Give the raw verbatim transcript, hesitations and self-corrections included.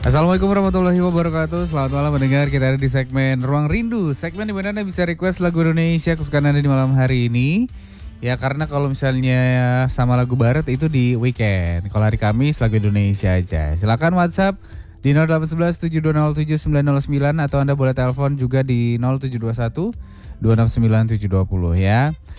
Assalamualaikum warahmatullahi wabarakatuh. Selamat malam mendengar, kita ada di segmen Ruang Rindu. Segmen di mana Anda bisa request lagu Indonesia kesukaan Anda di malam hari ini. Ya karena kalau misalnya sama lagu barat itu di weekend. Kalau hari Kamis lagu Indonesia aja. Silakan WhatsApp di nol delapan satu satu tujuh dua nol tujuh sembilan nol sembilan atau Anda boleh telepon juga di nol tujuh dua satu dua enam sembilan tujuh dua nol ya.